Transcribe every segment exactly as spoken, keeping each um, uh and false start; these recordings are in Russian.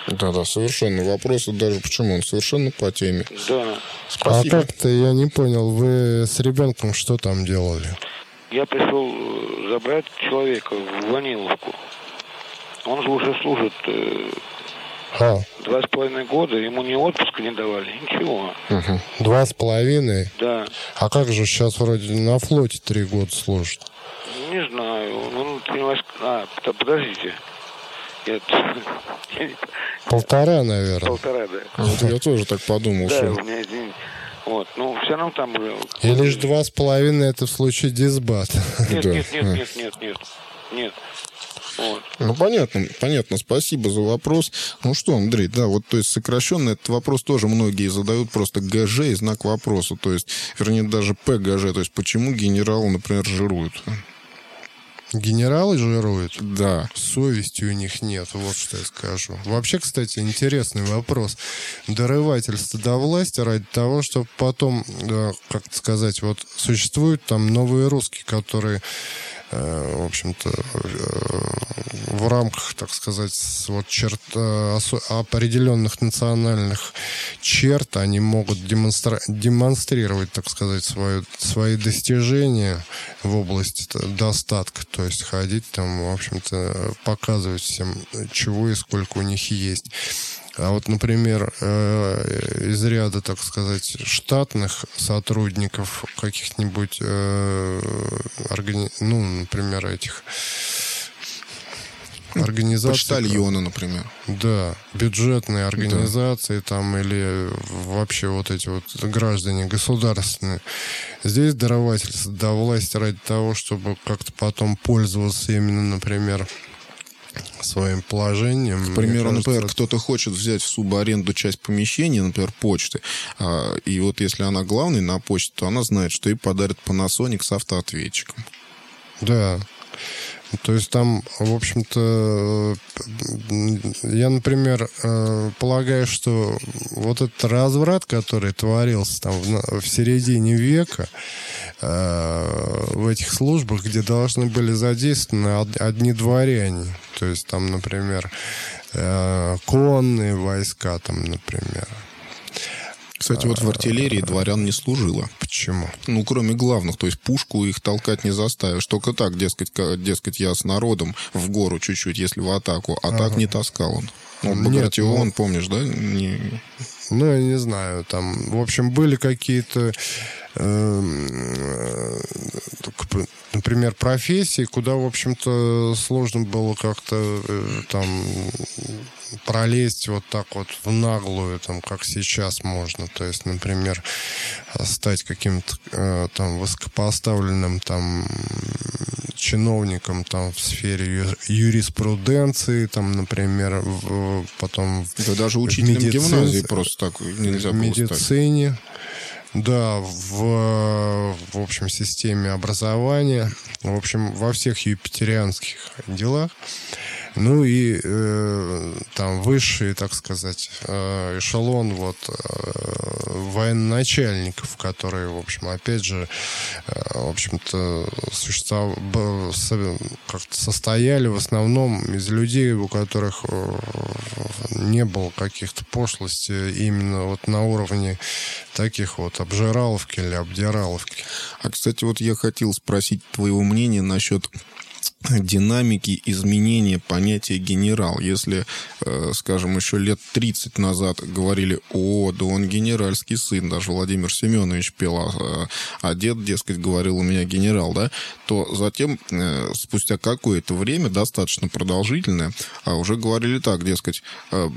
Да-да, совершенно. Вопросы даже почему? Он совершенно по теме. Да. Спасибо. А как-то я не понял, вы с ребенком что там делали? Я пришел забрать человека в Ваниловку. Он же уже служит э, А, два с половиной года, ему ни отпуска не давали, ничего. Угу. два с половиной? Да. А как же сейчас вроде на флоте три года служит? Не знаю. Он, понимаешь, а, подождите. Я... Полтора, наверное. Полтора, да. Вот я тоже так подумал, Да, что... у меня извините. Вот, ну, все равно там уже... И лишь два с половиной это в случае дисбат. Нет, Да. нет, нет, нет, нет, нет, нет. Вот. Ну, понятно, понятно. Спасибо за вопрос. Ну что, Андрей, да, вот, то есть, сокращенно этот вопрос тоже многие задают просто ГЖ и знак вопроса. То есть, вернее, даже ПГЖ. То есть, почему генералы, например, жируют? Генералы жируют? Да. Совести у них нет, вот что я скажу. Вообще, кстати, интересный вопрос. Дорывательство до власти ради того, чтобы потом, да, как сказать, вот существуют там новые русские, которые, э, в общем-то, э, в рамках, так сказать, вот черт, э, определенных национальных черт, они могут демонстра- демонстрировать, так сказать, свое, свои достижения в области достатка. То есть ходить там, в общем-то, показывать всем, чего и сколько у них есть. А вот, например, из ряда, так сказать, штатных сотрудников каких-нибудь, органи... ну, например, этих организаций... Почтальоны, например. Да, бюджетные организации, да, там, или вообще вот эти вот граждане государственные. Здесь даровательство до власти ради того, чтобы как-то потом пользоваться именно, например, своим положением. К примеру, кажется, например, это... кто-то хочет взять в субаренду часть помещения, например, почты, и вот если она главный на почте, то она знает, что ей подарят Panasonic с автоответчиком. Да. То есть там, в общем-то, я, например, полагаю, что вот этот разврат, который творился там в середине века в этих службах, где должны были задействованы одни дворяне, то есть там, например, конные войска, там, например. Кстати, вот в артиллерии дворян не служило. Почему? Ну, кроме главных, то есть пушку их толкать не заставишь. Только так, дескать, дескать, я с народом в гору чуть-чуть, если в атаку, а ага. так не таскал он. Ну, Багратион, ну, помнишь, да? Не... Ну, я не знаю, там, в общем, были какие-то, э, например, профессии, куда, в общем-то, сложно было как-то э, там пролезть вот так вот в наглую, там, как сейчас можно. То есть, например, стать каким-то э, там высокопоставленным там чиновником там в сфере юриспруденции, там, например, в, потом да, даже учителем медици... гимназии просто так нельзя было стать. В медицине, да, в, в общем, системе образования, в общем, во всех юпитерианских делах. Ну и э, там высший, так сказать, э, эшелон вот э, военачальников, которые, в общем, опять же, э, в общем-то, существов... как-то состояли в основном из людей, у которых э, не было каких-то пошлостей именно вот на уровне таких вот обжираловки или обдираловки. А, кстати, вот я хотел спросить твоего мнения насчет динамики изменения понятия генерал. Если, скажем, еще лет тридцать назад говорили: о, да он генеральский сын, даже Владимир Семенович пел, а, а дед, дескать, говорил: у меня генерал, да, то затем, спустя какое-то время, достаточно продолжительное, уже говорили так, дескать, да,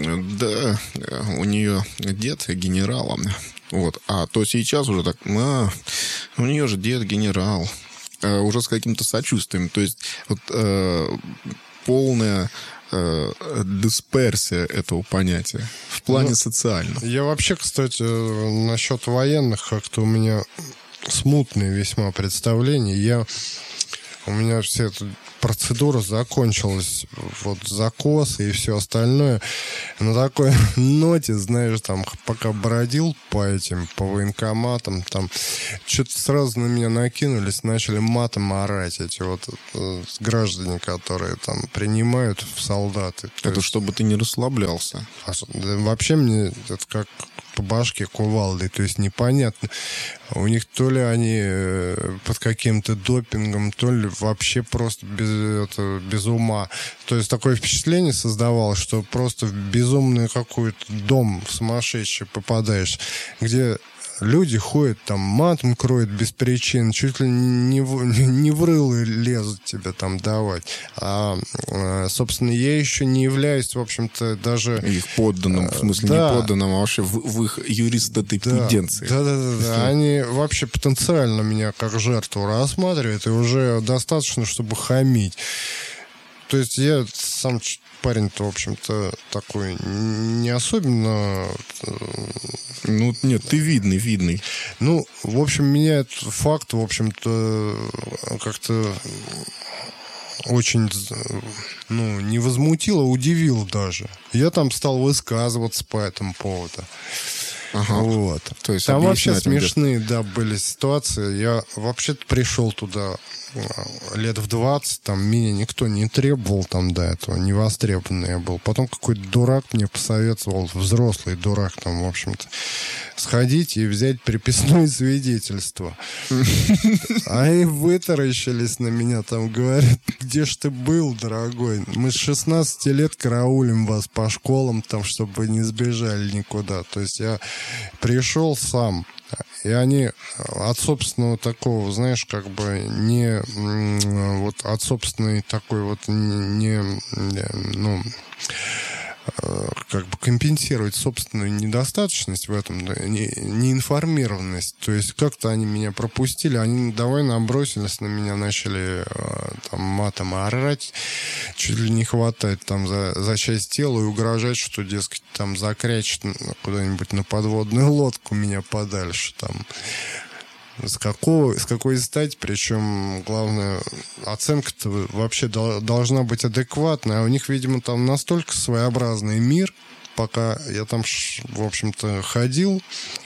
у нее дед генералом. Вот. А то сейчас уже так, а, у нее же дед генерал. Уже с каким-то сочувствием. То есть вот, э, полная э, дисперсия этого понятия в плане ну, социальном. Я вообще, кстати, насчет военных как-то у меня смутные весьма представления. Я, у меня все это процедура закончилась, вот закосы и все остальное. На такой ноте, знаешь, там, пока бродил по этим, по военкоматам, там, что-то сразу на меня накинулись, начали матом орать эти вот э, граждане, которые там принимают в солдаты. Это есть, чтобы ты не расслаблялся. а, да, вообще мне это как по башке кувалдой, то есть непонятно. У них то ли они под каким-то допингом, то ли вообще просто без, это, без ума. То есть такое впечатление создавалось, что просто в безумный какой-то дом сумасшедший попадаешь, где люди ходят, там матом кроют без причин, чуть ли не в, не в рыло лезут тебе там давать. А, собственно, я еще не являюсь, в общем-то, даже... Их подданным, в смысле да. не подданным, а вообще в, в их юристотипиденции. Да, да, да, да. Они вообще потенциально меня как жертву рассматривают, и уже достаточно, чтобы хамить. То есть я сам парень-то, в общем-то, такой не особенно... Ну, нет, ты видный, видный. Ну, в общем, меня этот факт, в общем-то, как-то очень, ну, не возмутил, а удивил даже. Я там стал высказываться по этому поводу. Ага. Вот. То есть там вообще объяснять смешные, да, были ситуации. Я вообще-то пришел туда лет в двадцать, там меня никто не требовал там до этого, невостребованный я был. Потом какой-то дурак мне посоветовал, взрослый дурак там, в общем-то, сходить и взять приписное свидетельство. Они вытаращились на меня, там говорят, где ж ты был, дорогой? Мы с шестнадцати лет караулим вас по школам, там, чтобы вы не сбежали никуда. То есть я пришел сам. И они от собственного такого, знаешь, как бы не... Вот от собственной такой вот не... Ну, как бы компенсировать собственную недостаточность в этом, да, не, неинформированность. То есть как-то они меня пропустили, они давай набросились на меня, начали там матом орать, чуть ли не хватать там за, за часть тела и угрожать, что, дескать, там закрячет куда-нибудь на подводную лодку меня подальше там. С, какого, с какой стати, причем, главное, оценка-то вообще до, должна быть адекватная, а у них, видимо, там настолько своеобразный мир, пока я там, в общем-то, ходил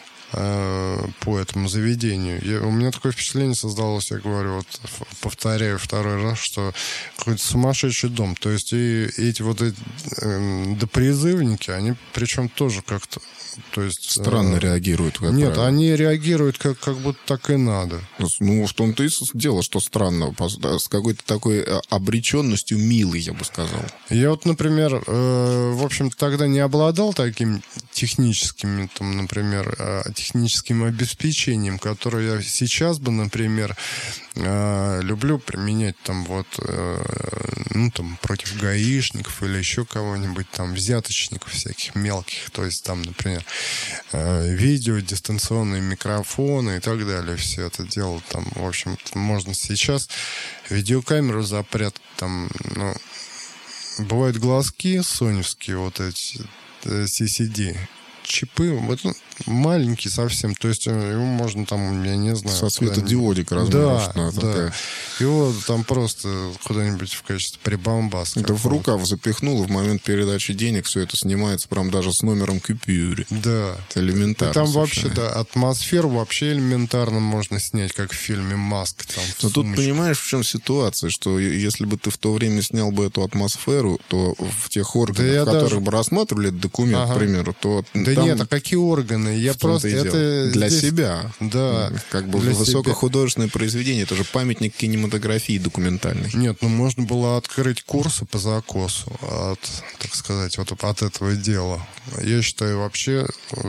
э, по этому заведению, я, у меня такое впечатление создалось, я говорю, вот повторяю второй раз, что какой-то сумасшедший дом, то есть и, и эти вот эти, э, допризывники, они причем тоже как-то То есть, странно э, реагируют. Как нет, правило. Они реагируют как, как будто так и надо. Ну, в том-то и дело, что странно. С какой-то такой обреченностью милой, я бы сказал. Я вот, например, э, в общем-то, тогда не обладал таким техническим, там, например, э, техническим обеспечением, которое я сейчас бы, например, э, люблю применять там вот, э, ну, там, против гаишников или еще кого-нибудь, там, взяточников всяких мелких. То есть, там, например, видео, дистанционные микрофоны и так далее. Все это дело там, в общем, можно сейчас видеокамеру запрятать там, ну, бывают глазки соневские, вот эти си си ди чипы, вот, ну, маленький совсем, то есть его можно там, я не знаю... Со светодиодик размером. Да, да. Такая. Его там просто куда-нибудь в качестве прибамбаса. Это в рукав запихнул, в момент передачи денег все это снимается прям даже с номером купюры. Да. Это элементарно. И там вообще, да, атмосферу вообще элементарно можно снять, как в фильме «Маск». Там, но тут понимаешь, в чем ситуация, что если бы ты в то время снял бы эту атмосферу, то в тех органах, да в которых даже... бы рассматривали этот документ, ага. к примеру, то... Да там... нет, а какие органы? Я просто это для здесь... себя. Да. Как бы высокохудожественное себя. Произведение, это же памятник кинематографии документальной. Нет, ну можно было открыть курсы по закосу от, так сказать, вот от этого дела. Я считаю, вообще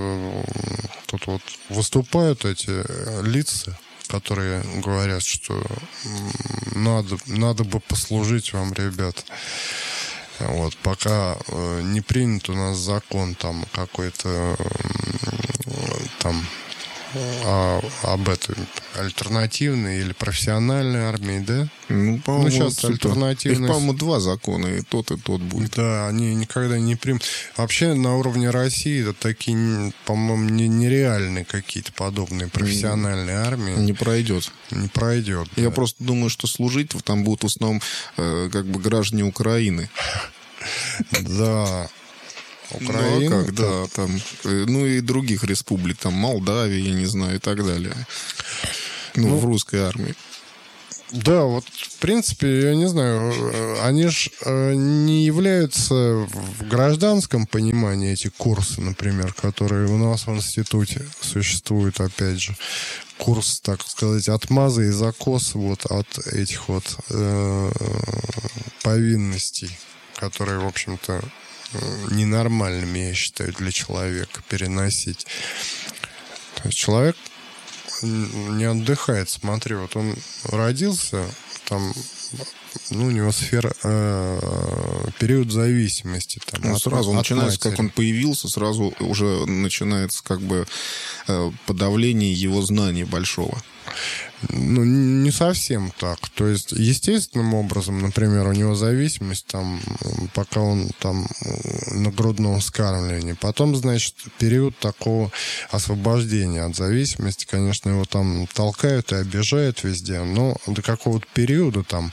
тут вот выступают эти лица, которые говорят, что надо, надо бы послужить вам, ребят. Вот, пока э, не принят у нас закон там какой-то э, там а, об этой альтернативной или профессиональной армии, да? Ну, по-моему, ну, сейчас альтернативность... Их, по-моему, два закона, и тот, и тот будет. Да, они никогда не примут. Вообще, на уровне России это такие, по-моему, нереальные какие-то подобные профессиональные армии. Не пройдет. Не пройдет. Я да. просто думаю, что служить там будут в основном э, как бы граждане Украины. Да. Украина, ну, а как, да, там, ну и других республик, там Молдавия, я не знаю, и так далее. Ну, ну в русской армии. Да, вот, в принципе, я не знаю, они же не являются в гражданском понимании эти курсы, например, которые у нас в институте существуют, опять же. Курс, так сказать, отмаза и закос вот от этих вот э, повинностей, которые, в общем-то, ненормальными, я считаю, для человека переносить. То есть человек не отдыхает. Смотри, вот он родился, там, ну, у него сфера, э, период зависимости. Там, ну, от, сразу от начинается, матери. как он появился, сразу уже начинается как бы э, подавление его знаний большого. Ну, не совсем так. То есть, естественным образом, например, у него зависимость, там, пока он там на грудном вскармливании. Потом, значит, период такого освобождения от зависимости, конечно, его там толкают и обижают везде, но до какого-то периода там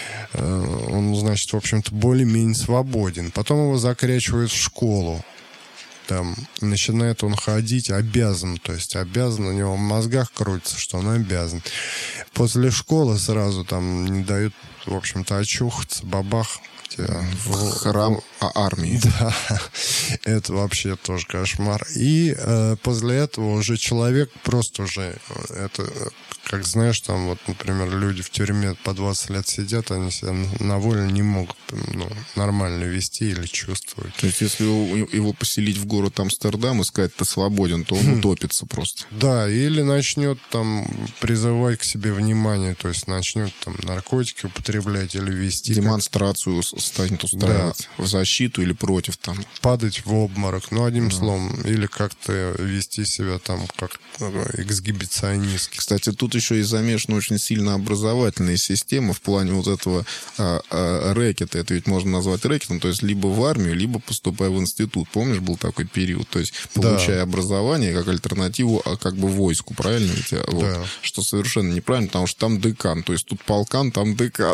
он, значит, в общем-то, более-менее свободен. Потом его закрячивают в школу. Там начинает он ходить обязан, то есть обязан, у него в мозгах крутится, что он обязан. После школы сразу там не дают, в общем-то, очухаться, бабах. В храм армии. Да, это вообще тоже кошмар. И э, после этого уже человек просто уже, это, как знаешь, там вот, например, люди в тюрьме по двадцать лет сидят, они себя на волю не могут ну, нормально вести или чувствовать. То есть, если его поселить в город Амстердам и сказать, ты свободен, то он утопится просто. Да, или начнет там призывать к себе внимание, то есть начнет там наркотики употреблять или вести... Демонстрацию станет устраивать, да, в защиту или против там. Падать в обморок, ну, одним да. словом, или как-то вести себя там как эксгибиционистски. Кстати, тут еще и замешана очень сильно образовательная система в плане вот этого а, а, рэкета. Это ведь можно назвать рэкетом, то есть либо в армию, либо поступая в институт. Помнишь, был такой период? То есть получая да. образование как альтернативу, а как бы войску, правильно ведь? Вот. Да. Что совершенно неправильно, потому что там декан. То есть тут полкан, там декан.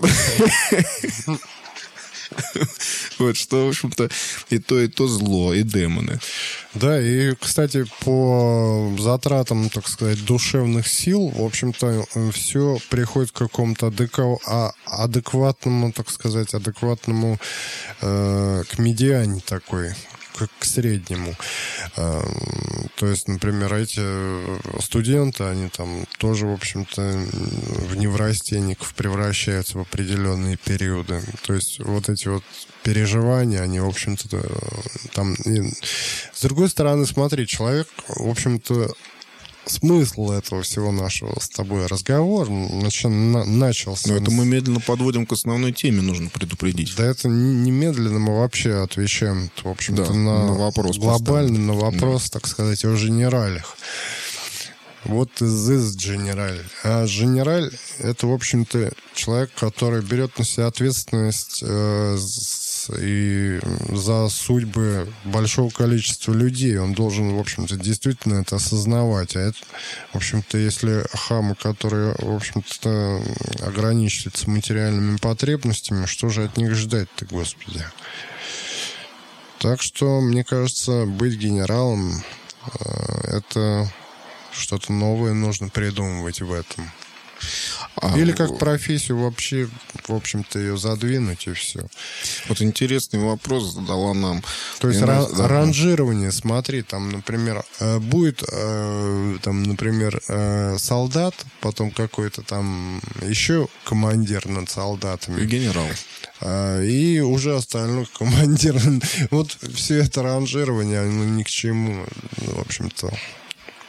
Вот, что, в общем-то, и то, и то зло, и демоны. Да, и, кстати, по затратам, так сказать, душевных сил, в общем-то, все приходит к какому-то адекватному, так сказать, адекватному, э, к медиане такой, к, к среднему. Э, то есть, например, эти студенты, они там тоже, в общем-то, в неврастенников превращаются в определенные периоды. То есть, вот эти вот переживания, они, в общем-то, там... И... С другой стороны, смотри, человек, в общем-то, смысл этого всего нашего с тобой разговора начал, на, начался... Но это мы медленно подводим к основной теме, нужно предупредить. Да это немедленно мы вообще отвечаем, в общем-то, да, на, на вопрос глобально, поставим. На вопрос, да. так сказать, о генералях. Вот из генераль. А генераль — это, в общем-то, человек, который берет на себя ответственность э, и за судьбы большого количества людей. Он должен, в общем-то, действительно это осознавать. А это, в общем-то, если хамы, которые, в общем-то, ограничиваются материальными потребностями, что же от них ждать-то, Господи? Так что, мне кажется, быть генералом э, это... Что-то новое нужно придумывать в этом. А, Или как профессию вообще, в общем-то, ее задвинуть, и все. Вот интересный вопрос задала нам. То есть ра- да. ранжирование, смотри, там, например, будет, там, например, солдат, потом какой-то там еще командир над солдатами. И генерал. И уже остальной командир. Вот все это ранжирование, оно ни к чему, в общем-то.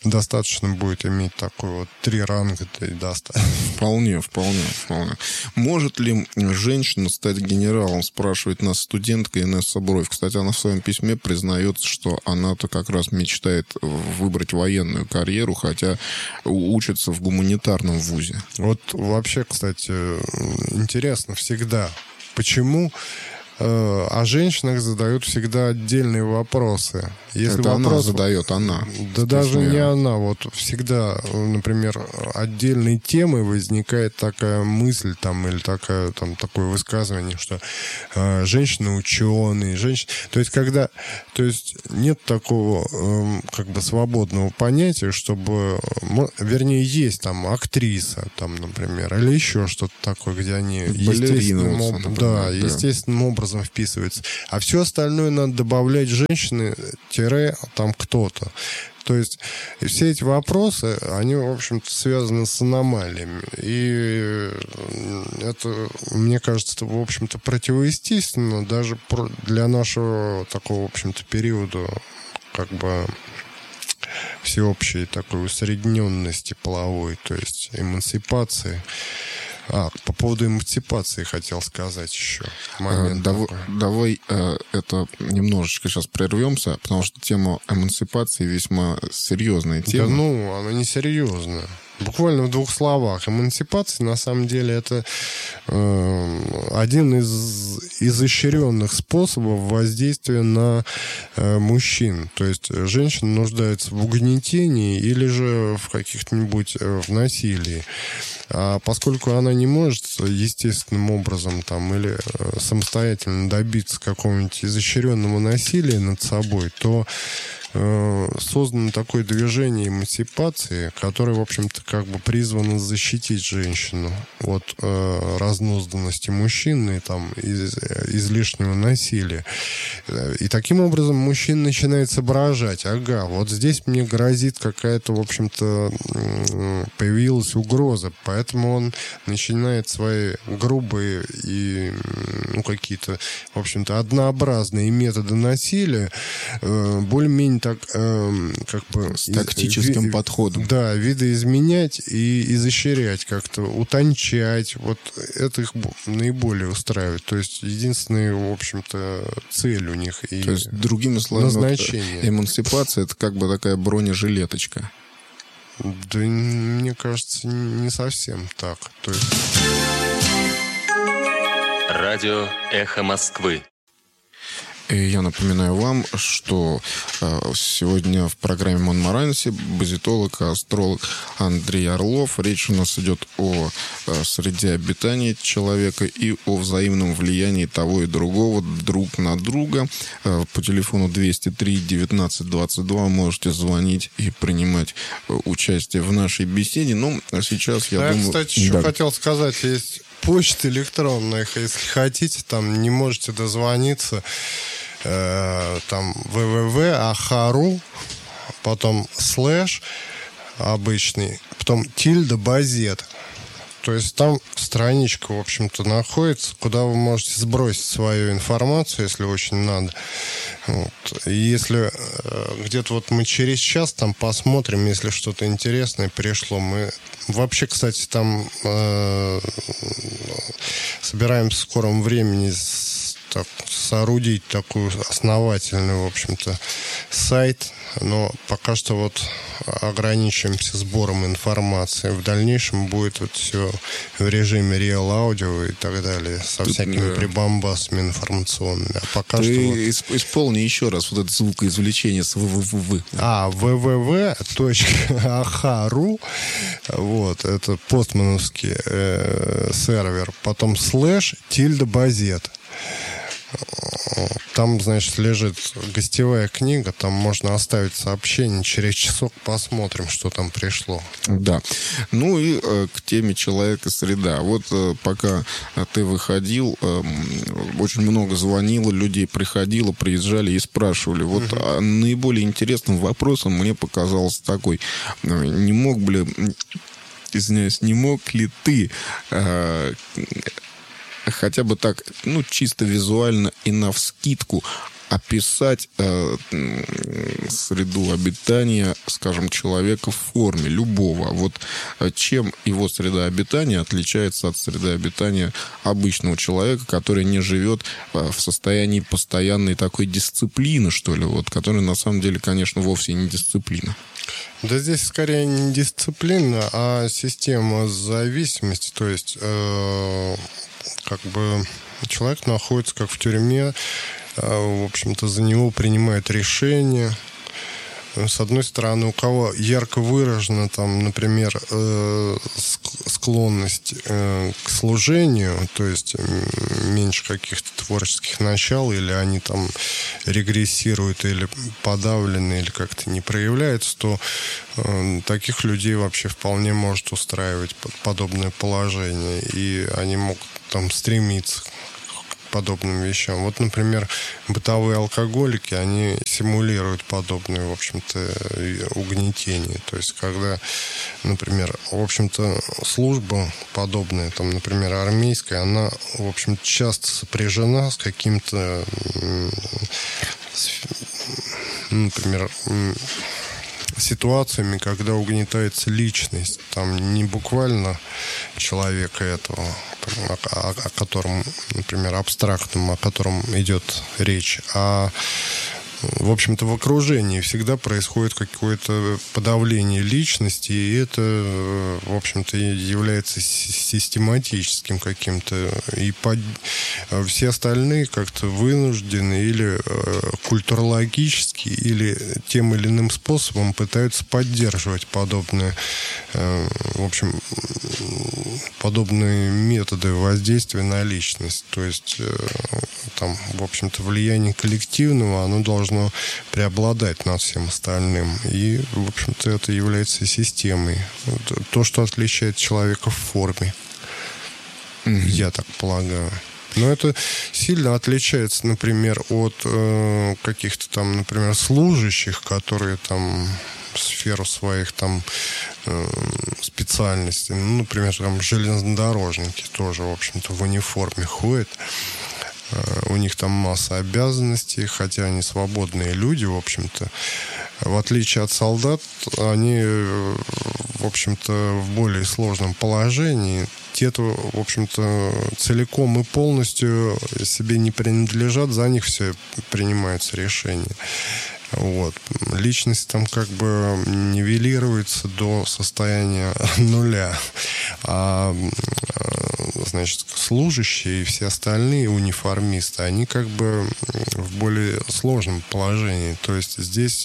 достаточно будет иметь такой вот три ранга, да и достаточно. Вполне, вполне, вполне. Может ли женщина стать генералом, спрашивает нас студентка Инесса Бровь. Кстати, она в своем письме признается, что она-то как раз мечтает выбрать военную карьеру, хотя учится в гуманитарном вузе. Вот вообще, кстати, интересно всегда, почему о женщинах задают всегда отдельные вопросы. Если Это вопрос... она задает, она. Да даже не она. Вот всегда, например, отдельной темой возникает такая мысль там, или такая, там, такое высказывание, что э, женщина-ученый, женщина... То есть, когда... То есть, нет такого э, как бы свободного понятия, чтобы... Вернее, есть там актриса, там, например, или еще что-то такое, где они естественным, об... например, да, да. естественным образом вписываются. А все остальное надо добавлять женщины, там кто-то. То есть все эти вопросы, они, в общем-то, связаны с аномалиями. И это, мне кажется, в общем-то, противоестественно даже для нашего такого, в общем-то, периода как бы всеобщей такой усредненности половой, то есть эмансипации. А, по поводу эмансипации хотел сказать еще. Момент давай давай э, это немножечко сейчас прервемся, потому что тема эмансипации весьма серьезная тема. Да ну, она не серьезная. Буквально в двух словах. Эмансипация, на самом деле, это э, один из изощренных способов воздействия на э, мужчин. То есть женщина нуждается в угнетении или же в каких-нибудь э, в насилии. А поскольку она не может естественным образом там, или э, самостоятельно добиться какого-нибудь изощренного насилия над собой, то создано такое движение эмансипации, которое, в общем-то, как бы призвано защитить женщину от э, разнузданности мужчин и там из, излишнего насилия. И таким образом мужчина начинает соображать: ага, вот здесь мне грозит какая-то, в общем-то, появилась угроза, поэтому он начинает свои грубые и, ну, какие-то, в общем-то, однообразные методы насилия э, более-менее так, э, как бы... С тактическим ви, подходом. Да, видоизменять и изощрять как-то, утончать. Вот это их наиболее устраивает. То есть единственная, в общем-то, цель у них и То есть, другими словами, назначение. Вот, эмансипация — это как бы такая бронежилеточка. Да, мне кажется, не совсем так. То есть... Радио «Эхо Москвы». И я напоминаю вам, что э, сегодня в программе «Монмаранси» базитолог и астролог Андрей Орлов. Речь у нас идет о э, среде обитания человека и о взаимном влиянии того и другого друг на друга. Э, по телефону двести три девятнадцать двадцать два можете звонить и принимать э, участие в нашей беседе. Ну, а сейчас я да, думаю... Я, кстати, еще да. хотел сказать, есть почта электронная, если хотите, там не можете дозвониться, э, там вэ вэ вэ точка а ха точка ру, потом слэш обычный, потом тильда базет. То есть там страничка, в общем-то, находится, куда вы можете сбросить свою информацию, если очень надо. Вот. И если э, где-то вот мы через час там посмотрим, если что-то интересное пришло, мы вообще, кстати, там э, собираемся в скором времени с, так, соорудить такую основательную, в общем-то, сайт, но пока что вот ограничимся сбором информации. В дальнейшем будет вот все в режиме Real Audio и так далее, со Тут, всякими да. прибамбасами информационными. А пока Ты что вот... исполни еще раз вот это звукоизвлечение с вэ вэ вэ. А, вэ вэ вэ точка а ха точка ру, вот, это постмановский э, сервер, потом слэш тильда базет. Там, значит, лежит гостевая книга, там можно оставить сообщение, через часок посмотрим, что там пришло. Да. Ну и э, к теме человека среда. Вот э, пока ты выходил, э, очень много звонило людей, приходило, приезжали и спрашивали. Вот угу. а наиболее интересным вопросом мне показался такой: не мог бы, извиняюсь, не мог ли ты э, хотя бы так, ну, чисто визуально и навскидку описать э, среду обитания, скажем, человека в форме любого. Вот чем его среда обитания отличается от среды обитания обычного человека, который не живет в состоянии постоянной такой дисциплины, что ли, вот, которая на самом деле, конечно, вовсе не дисциплина. Да здесь скорее не дисциплина, а система зависимости. То есть, э, как бы человек находится как в тюрьме, э, в общем-то, за него принимают решения. С одной стороны, у кого ярко выражена, там, например, э, склонность э, к служению, то есть меньше каких-то творческих начал, или они там регрессируют, или подавлены, или как-то не проявляются, то э, таких людей вообще вполне может устраивать подобное положение, и они могут там стремиться подобным вещам. Вот, например, бытовые алкоголики, они симулируют подобное, в общем-то, угнетение. То есть, когда, например, в общем-то, служба подобная, там, например, армейская, она, в общем, часто сопряжена с каким-то, например, ситуациями, когда угнетается личность. Там не буквально человека этого, о, о, о котором, например, абстрактном, о котором идет речь, а в общем-то, в окружении всегда происходит какое-то подавление личности, и это, в общем-то, является систематическим каким-то. И под... все остальные как-то вынуждены или культурологически, или тем или иным способом пытаются поддерживать подобные, в общем, подобные методы воздействия на личность. То есть, там, в общем-то, влияние коллективного, оно должно преобладать над всем остальным. И, в общем-то, это является системой. То, что отличает человека в форме. Mm-hmm. Я так полагаю. Но это сильно отличается, например, от э, каких-то там, например, служащих, которые там в сферу своих там э, специальностей. Ну, например, там железнодорожники тоже, в общем-то, в униформе ходят. У них там масса обязанностей, хотя они свободные люди, в общем-то. В отличие от солдат, они, в общем-то, в более сложном положении. Те-то, в общем-то, целиком и полностью себе не принадлежат, за них все принимаются решения. Вот. Личность там как бы нивелируется до состояния нуля. А, значит, служащие и все остальные униформисты, они как бы в более сложном положении. То есть здесь,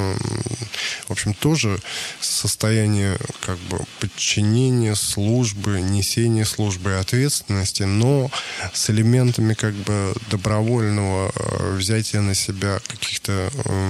в общем, тоже состояние как бы подчинения службы, несения службы и ответственности, но с элементами как бы добровольного взятия на себя каких-то,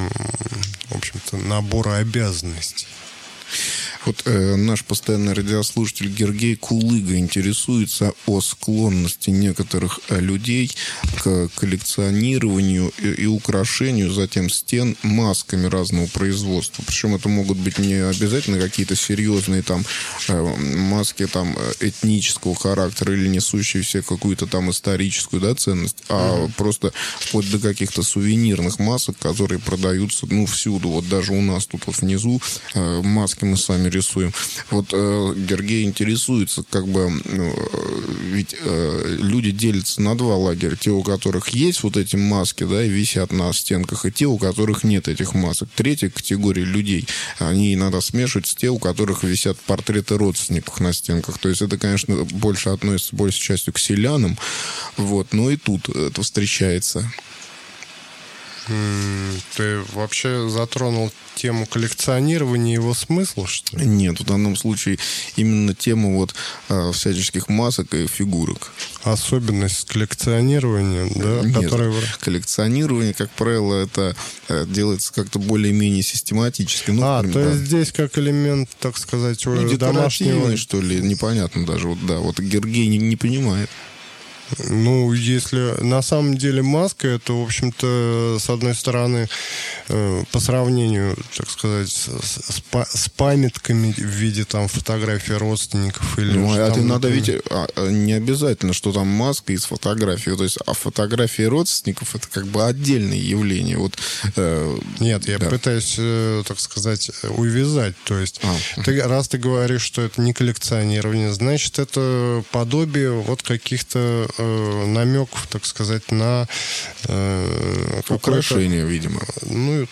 в общем-то, набора обязанностей. Вот э, наш постоянный радиослушатель Гергей Кулыга интересуется о склонности некоторых э, людей к коллекционированию и, и украшению затем стен масками разного производства. Причем это могут быть не обязательно какие-то серьезные там э, маски там этнического характера или несущие все какую-то там историческую, да, ценность, а mm-hmm. просто вплоть до каких-то сувенирных масок, которые продаются, ну, всюду. Вот даже у нас тут вот внизу э, маски мы сами рисуем. Вот э, Гергей интересуется, как бы, э, ведь э, люди делятся на два лагеря. Те, у которых есть вот эти маски, да, и висят на стенках, и те, у которых нет этих масок. Третья категория людей, они иногда смешивают с те, у которых висят портреты родственников на стенках. То есть это, конечно, больше относится большей частью к селянам. Вот, но и тут это встречается. Ты вообще затронул тему коллекционирования и его смысла, что ли? Нет, в данном случае именно тему вот а, всяческих масок и фигурок. Особенность коллекционирования, да? Нет, которая... коллекционирование, как правило, это делается как-то более-менее систематически. Ну, а, например, то да. есть здесь как элемент, так сказать, ну, домашнего... что ли, непонятно даже. Вот, да, вот Гергей не, не понимает. Ну, если на самом деле маска, это, в общем-то, с одной стороны, по сравнению, так сказать, с, с памятками в виде там фотографий родственников или... Ну, а там, ты надо например... видеть, а, не обязательно, что там маска из фотографии. То есть, а фотографии родственников — это как бы отдельное явление. Вот, э, Нет, я да. пытаюсь, э, так сказать, увязать. То есть, а. ты, раз ты говоришь, что это не коллекционирование, значит, это подобие вот каких-то э, намеков, так сказать, на... Э, Украшения, видимо. Ну,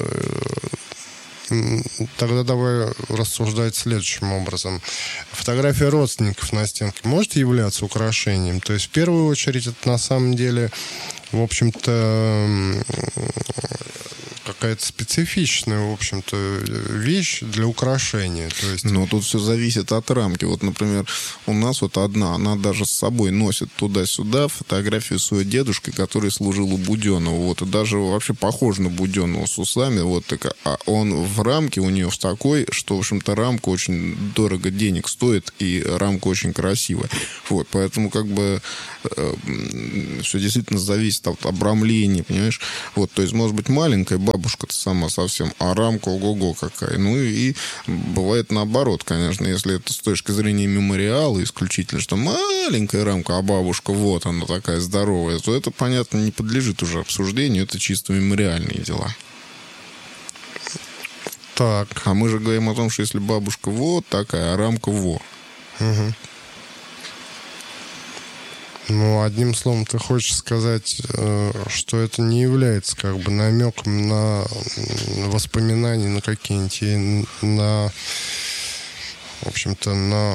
тогда давай рассуждать следующим образом. Фотография родственников на стенке может являться украшением? То есть, в первую очередь, это на самом деле, в общем-то, какая-то специфичная, в общем-то, вещь для украшения. То есть... Но тут все зависит от рамки. Вот, например, у нас вот одна, она даже с собой носит туда-сюда фотографию своей дедушки, который служил у Буденова. Вот, и даже вообще похож на Буденова с усами. Вот, так, а он в рамке у нее в такой, что, в общем-то, рамка очень дорого денег стоит, и рамка очень красивая. Вот, поэтому, как бы, э, все действительно зависит от обрамления, понимаешь? Вот, то есть, может быть, маленькая бабушка, бабушка-то сама совсем, а рамка ого-го какая. Ну и, и бывает наоборот, конечно, если это с точки зрения мемориала исключительно, что маленькая рамка, а бабушка вот она такая здоровая, то это, понятно, не подлежит уже обсуждению, это чисто мемориальные дела. Так. А мы же говорим о том, что если бабушка вот такая, а рамка во. Угу. Ну, одним словом, ты хочешь сказать, что это не является как бы намеком на воспоминания, на какие-нибудь, на, в общем-то, на...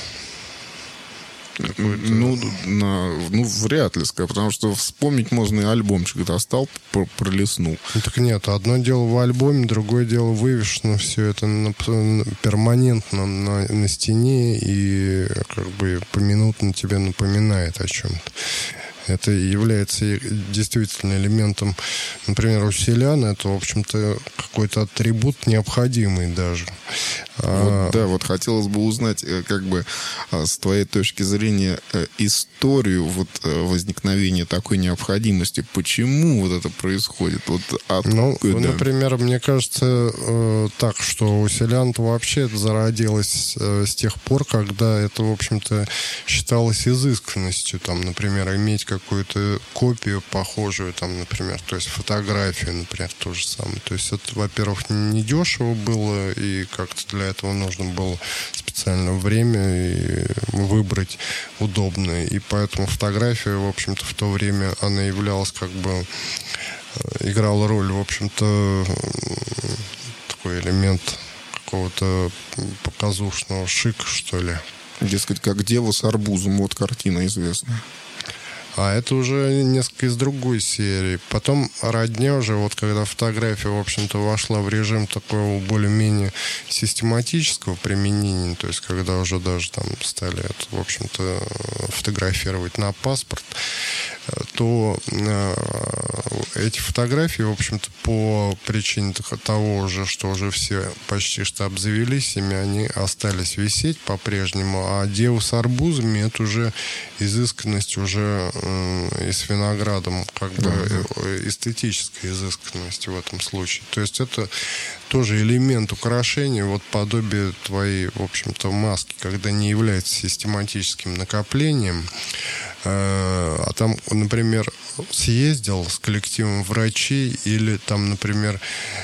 Ну, на, ну, вряд ли, потому что вспомнить можно и альбомчик достал, пролистнул. Ну, так нет, одно дело в альбоме, другое дело вывешено все это на, перманентно на, на стене и как бы поминутно тебе напоминает о чем-то. Это является действительно элементом, например, у селян, это, в общем-то, какой-то атрибут необходимый даже. Вот, а... Да, вот хотелось бы узнать, как бы, с твоей точки зрения, историю вот возникновения такой необходимости. Почему вот это происходит? Вот откуда? Ну, например, мне кажется так, что у селян-то вообще это зародилось с тех пор, когда это, в общем-то, считалось изысканностью, там, например, иметь какую-то копию похожую, там, например, то есть фотографию, например, то же самое. То есть это, во-первых, не дешево было, и как-то для этого нужно было специальное время и выбрать удобное. И поэтому фотография, в общем-то, в то время она являлась как бы, играла роль, в общем-то, такой элемент какого-то показушного шика, что ли. Дескать, как дева с арбузом, вот картина известная. А это уже несколько из другой серии. Потом родня уже, вот когда фотография, в общем-то, вошла в режим такого более-менее систематического применения, то есть когда уже даже там стали, это, в общем-то, фотографировать на паспорт, то э, эти фотографии, в общем-то, по причине того уже, что уже все почти что обзавелись ими, они остались висеть по-прежнему. А деву с арбузами — это уже изысканность уже и с виноградом, как бы uh-huh. эстетическая изысканность в этом случае. То есть это тоже элемент украшения, вот подобие твоей, в общем-то, маски, когда не является систематическим накоплением, а там, например, съездил с коллективом врачей или там, например,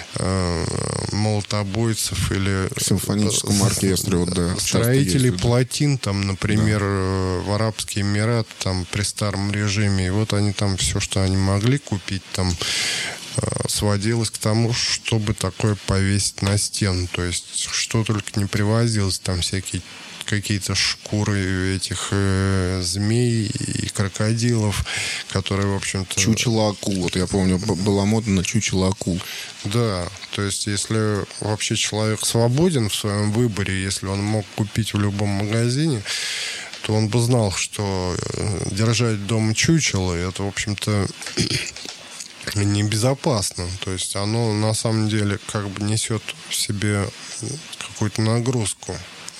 молотобойцев или в симфоническом оркестре, вот, да, строителей плотин, там, например, да. в Арабские Эмираты, там, при старом режиме, и вот они там все, что они могли купить, там, сводилось к тому, чтобы такое повесить на стену. То есть, что только не привозилось, там всякие какие-то шкуры этих э, змей и крокодилов, которые, в общем-то... Чучело акул. Вот я помню, была мода на чучело акул. Да, то есть, если вообще человек свободен в своем выборе, если он мог купить в любом магазине, то он бы знал, что держать дома чучело, это, в общем-то, небезопасно. То есть, оно на самом деле как бы несет в себе какую-то нагрузку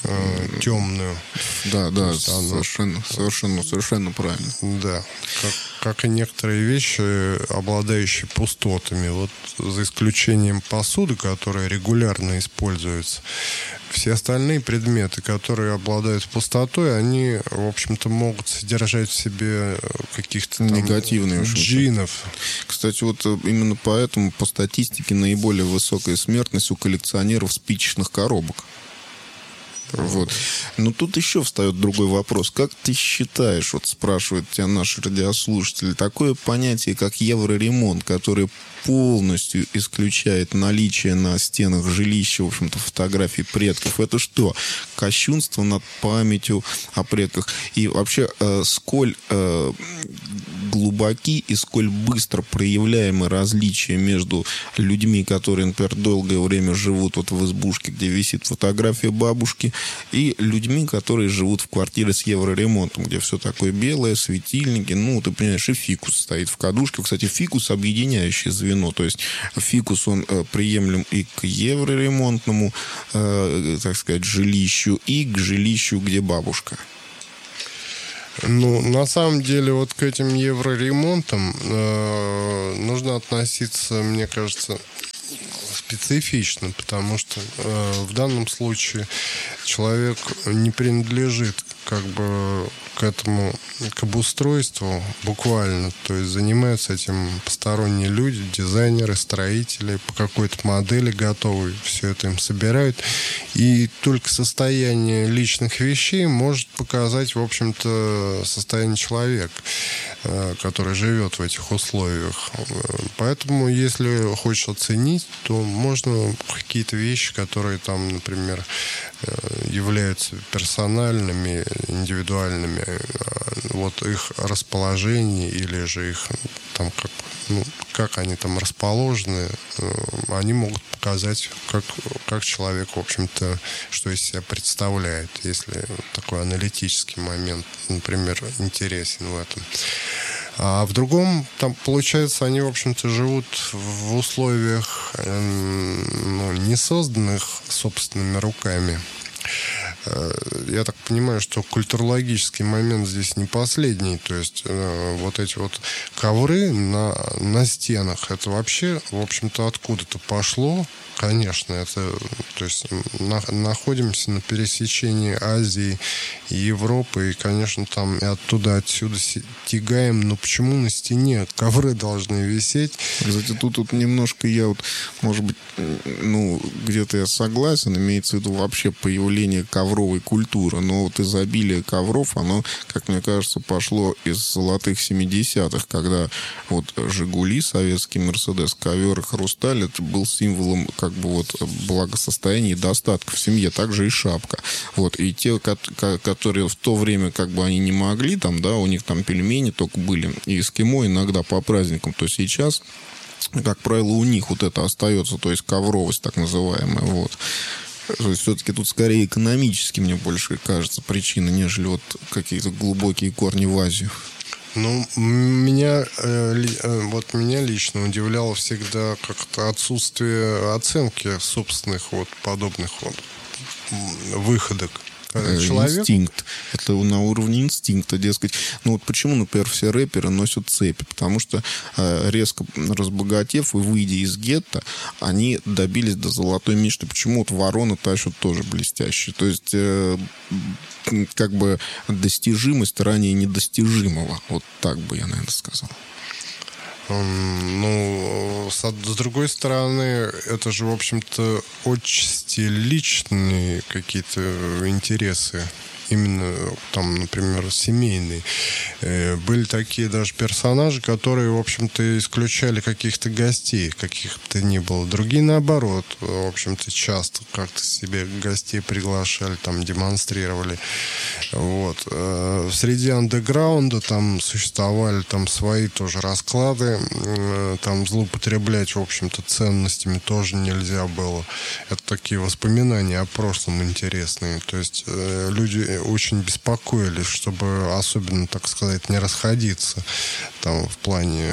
темную. Да, да, совершенно, совершенно, совершенно правильно. Да. Как... как и некоторые вещи, обладающие пустотами. Вот за исключением посуды, которая регулярно используется, все остальные предметы, которые обладают пустотой, они, в общем-то, могут содержать в себе каких-то там негативные джинов. Кстати, вот именно поэтому по статистике наиболее высокая смертность у коллекционеров спичечных коробок. Вот. Но тут еще встает другой вопрос. Как ты считаешь, вот спрашивают тебя наши радиослушатели, такое понятие, как евроремонт, которое полностью исключает наличие на стенах жилища, в общем-то, фотографий предков, это что? Кощунство над памятью о предках? И вообще, э, сколь э, глубоки и сколь быстро проявляемы различия между людьми, которые, например, долгое время живут вот в избушке, где висит фотография бабушки, и людьми, которые живут в квартире с евроремонтом, где все такое белое, светильники, ну, ты понимаешь, и фикус стоит в кадушке. Кстати, фикус — объединяющее звено, то есть фикус, он э, приемлем и к евроремонтному, э, так сказать, жилищу, и к жилищу, где бабушка. Ну, на самом деле, вот к этим евроремонтам э, нужно относиться, мне кажется, специфично, потому что э, в данном случае человек не принадлежит как бы к этому, к обустройству буквально, то есть занимаются этим посторонние люди, дизайнеры, строители, по какой-то модели готовы, все это им собирают, и только состояние личных вещей может показать, в общем-то, состояние человека, который живет в этих условиях. Поэтому, если хочешь оценить, то можно какие-то вещи, которые там, например, являются персональными, индивидуальными, вот их расположение или же их там как, ну, как они там расположены, они могут показать, как, как человек, в общем-то, что из себя представляет, если такой аналитический момент, например, интересен в этом. А в другом, там, получается, они, в общем-то, живут в условиях, ну, не созданных собственными руками. Я так понимаю, что культурологический момент здесь не последний. То есть э, вот эти вот ковры на, на стенах, это вообще, в общем-то, откуда-то пошло. Конечно, это, то есть на, находимся на пересечении Азии и Европы, и, конечно, там и оттуда, отсюда тягаем. Но почему на стене ковры должны висеть? Кстати, тут, тут немножко я вот, может быть, ну, где-то я согласен, имеется в виду вообще появление ковровой культуры, но вот изобилие ковров, оно, как мне кажется, пошло из золотых семидесятых, когда вот «Жигули», советский «Мерседес», ковер и хрусталь, это был символом как бы вот благосостояния и достатка в семье, также и шапка. Вот, и те, которые в то время как бы они не могли, там, да, у них там пельмени только были, и эскимо иногда по праздникам, то сейчас, как правило, у них вот это остается, то есть ковровость так называемая, вот. То есть все-таки тут скорее экономически, мне больше кажется, причина, нежели вот какие-то глубокие корни в Азию. Ну, меня, э, вот меня лично удивляло всегда как-то отсутствие оценки собственных вот подобных вот выходок. Человек... Инстинкт. Это на уровне инстинкта, дескать. Ну вот почему, например, все рэперы носят цепи? Потому что э, резко разбогатев и выйдя из гетто, они добились до золотой мечты. Почему вот вороны тащат тоже блестящие? То есть э, как бы достижимость ранее недостижимого. Вот так бы я, наверное, сказал. Ну, с другой стороны, это же, в общем-то, отчасти личные какие-то интересы. Именно там, например, семейные. Были такие даже персонажи, которые, в общем-то, исключали каких-то гостей, каких-то ни было. Другие, наоборот, в общем-то, часто как-то себе гостей приглашали, там, демонстрировали. Вот. Среди андеграунда там существовали там свои тоже расклады. Там злоупотреблять, в общем-то, ценностями тоже нельзя было. Это такие воспоминания о прошлом интересные. То есть люди очень беспокоились, чтобы особенно, так сказать, не расходиться там в плане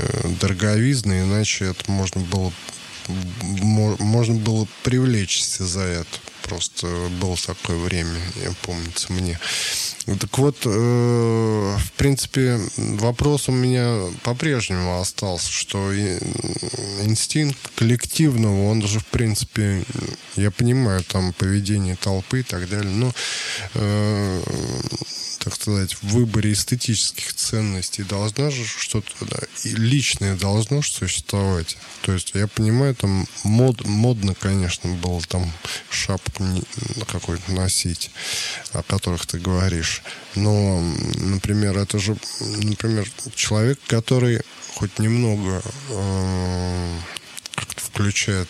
дороговизны, иначе это можно было можно было привлечься за это. Просто было такое время, я помнится мне. Так вот, э, в принципе, вопрос у меня по-прежнему остался, что инстинкт коллективного, он же, в принципе, я понимаю, там, поведение толпы и так далее, но, э, так сказать, в выборе эстетических ценностей должна же что-то, да, и личное должно существовать. То есть, я понимаю, там, мод, модно, конечно, было там шапку какую-то носить, о которых ты говоришь. Но, например, это же, например, человек, который хоть немного э, как-то включает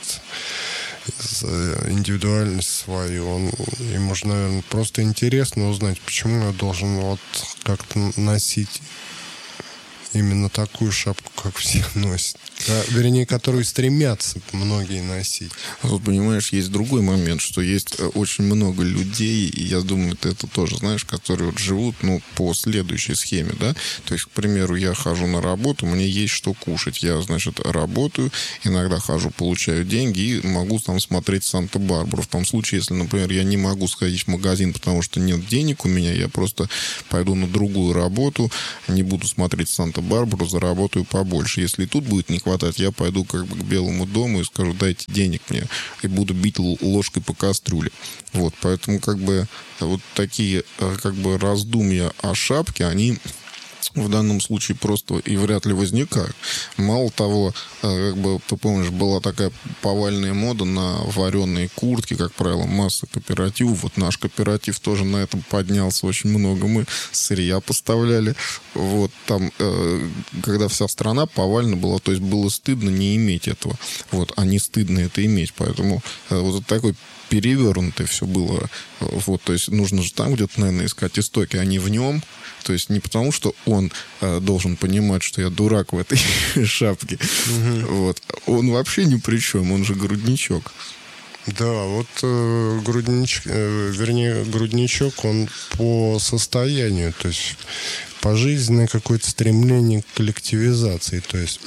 индивидуальность свою, он, ему же, наверное, просто интересно узнать, почему я должен вот как-то носить именно такую шапку, как все носят. Да, вернее, которую стремятся многие носить. Вот, понимаешь, есть другой момент, что есть очень много людей, и я думаю, ты это тоже знаешь, которые вот живут, ну, по следующей схеме, да. То есть, к примеру, я хожу на работу, мне есть что кушать. Я, значит, работаю, иногда хожу, получаю деньги и могу там смотреть Санта-Барбару. В том случае, если, например, я не могу сходить в магазин, потому что нет денег у меня, я просто пойду на другую работу, не буду смотреть Санта-Барбару, заработаю побольше. Если и тут будет не хватать, я пойду как бы к Белому дому и скажу: дайте денег мне, и буду бить ложкой по кастрюле. Вот, поэтому как бы вот такие как бы раздумья о шапке, они в данном случае просто и вряд ли возникают. Мало того, как бы, ты помнишь, была такая повальная мода на вареные куртки, как правило, масса кооперативов. Вот наш кооператив тоже на этом поднялся очень много. Мы сырья поставляли. Вот там, когда вся страна повально была, то есть было стыдно не иметь этого. Вот, а не стыдно это иметь. Поэтому вот такой перевернутое все было. Вот, то есть нужно же там где-то, наверное, искать истоки, а не в нем. То есть не потому, что он э, должен понимать, что я дурак в этой шапке. Угу. Вот. Он вообще ни при чем, он же грудничок. Да, вот э, груднич, э, вернее, грудничок, он по состоянию, то есть пожизненное какое-то стремление к коллективизации. То есть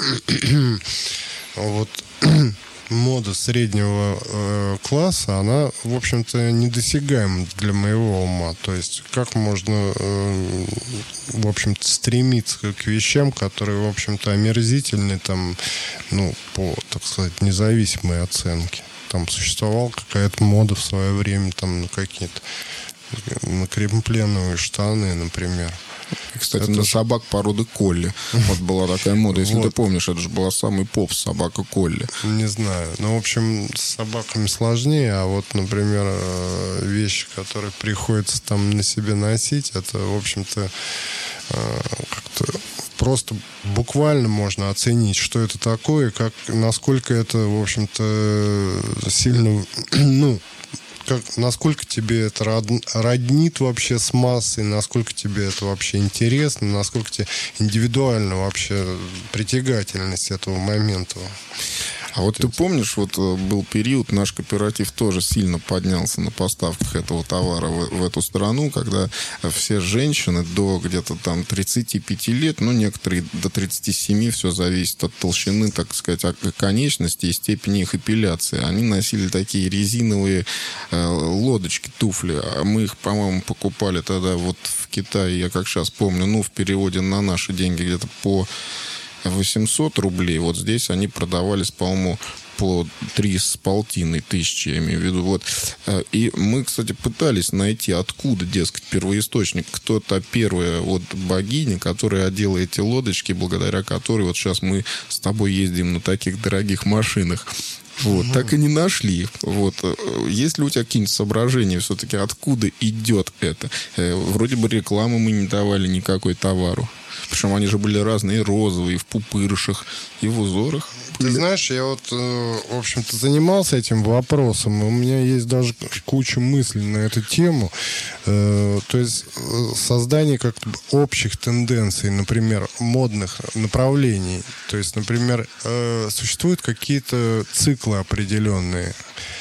вот мода среднего э, класса, она, в общем-то, недосягаема для моего ума. То есть как можно, э, в общем-то, стремиться к вещам, которые, в общем-то, омерзительны, там, ну, по, так сказать, независимой оценке. Там существовала какая-то мода в свое время, там, на какие-то на кремпленовые штаны, например. Кстати, это на ж... собак породы колли. Вот была такая мода. Если вот. Ты помнишь, это же была самый поп собака колли. Не знаю. Ну, в общем, с собаками сложнее. А вот, например, вещи, которые приходится там на себе носить, это, в общем-то, как-то просто буквально можно оценить, что это такое, как, насколько это, в общем-то, сильно, ну, как, насколько тебе это род, роднит вообще с массой, насколько тебе это вообще интересно, насколько тебе индивидуально вообще притягательность этого момента. А вот ты помнишь, вот был период, наш кооператив тоже сильно поднялся на поставках этого товара в, в эту страну, когда все женщины до где-то там тридцати пяти лет, ну, некоторые до тридцати семи, все зависит от толщины, так сказать, от конечности и степени их эпиляции. Они носили такие резиновые э, лодочки, туфли. А мы их, по-моему, покупали тогда вот в Китае, я как сейчас помню, ну, в переводе на наши деньги где-то по восемьсот рублей. Вот здесь они продавались, по-моему, по три с полтиной тысячи, я имею в виду. Вот. И мы, кстати, пытались найти, откуда, дескать, первоисточник. Кто та первая вот богиня, которая одела эти лодочки, благодаря которой вот сейчас мы с тобой ездим на таких дорогих машинах. Вот, угу. Так и не нашли. Вот. Есть ли у тебя какие-нибудь соображения все-таки, откуда идет это? Вроде бы рекламы мы не давали никакой товару. Причем они же были разные, розовые, в пупырышах и в узорах. Ты знаешь, я вот, в общем-то, занимался этим вопросом, и у меня есть даже куча мыслей на эту тему. То есть создание как-то общих тенденций, например, модных направлений. То есть, например, существуют какие-то циклы определенные.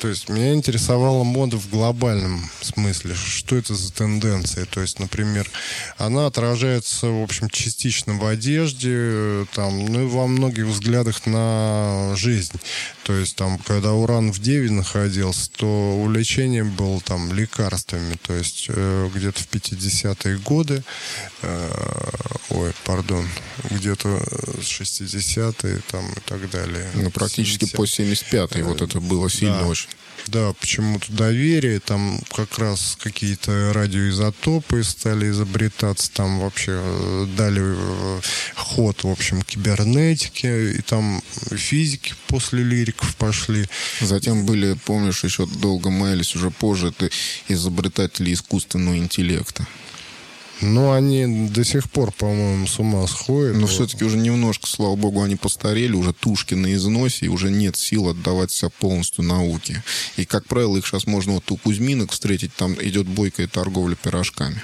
то есть меня интересовала мода в глобальном смысле. Что это за тенденция? То есть, например, она отражается, в общем, частично в одежде, там, ну и во многих взглядах на жизнь. То есть, там, когда Уран в Деве находился, то увлечение было там лекарствами. То есть, э, где-то в пятидесятые годы, э, ой, пардон, где-то шестидесятые там и так далее. Ну, практически по семьдесят пятый вот это было сильно да. очень. Да, почему-то доверие, там как раз какие-то радиоизотопы стали изобретаться, там вообще дали ход, в общем, кибернетике, и там физики после лириков пошли. Затем были, помнишь, еще долго маялись, уже позже, это изобретатели искусственного интеллекта. Ну, они до сих пор, по-моему, с ума сходят. Но все-таки уже немножко, слава богу, они постарели, уже тушки на износе, и уже нет сил отдавать себя полностью науке. И, как правило, их сейчас можно вот у Кузьминок встретить, там идет бойкая торговля пирожками.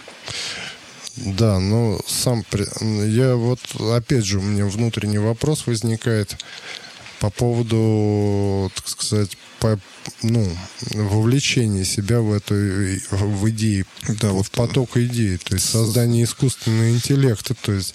Да, но сам... Я вот, опять же, у меня внутренний вопрос возникает по поводу, так сказать, по, ну, вовлечения себя в эту в идеи, да, в вот поток идей, то есть создание искусственного интеллекта, то есть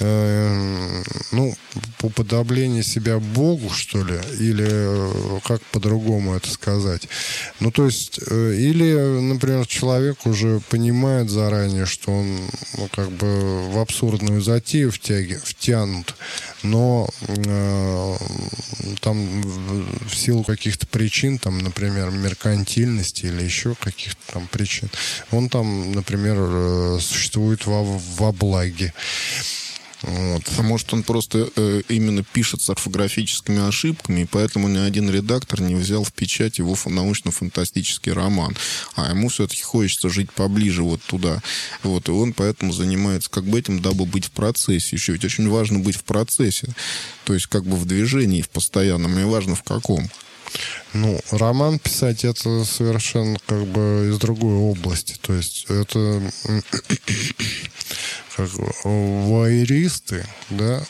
э, ну, уподобление себя Богу, что ли, или как по-другому это сказать. Ну, то есть, э, или, например, человек уже понимает заранее, что он, ну, как бы в абсурдную затею втяги, втянут, но э, там в силу каких-то причин, там, например, меркантильности или еще каких-то там причин, он там, например, существует во, во благе. Вот. А может, он просто э, именно пишет с орфографическими ошибками, и поэтому ни один редактор не взял в печать его научно-фантастический роман. А ему все-таки хочется жить поближе вот туда. Вот, и он поэтому занимается как бы этим, дабы быть в процессе еще. Ведь очень важно быть в процессе. То есть как бы в движении, в постоянном, и важно в каком. Ну, роман писать — это совершенно как бы из другой области. То есть это как вуайеристы, да,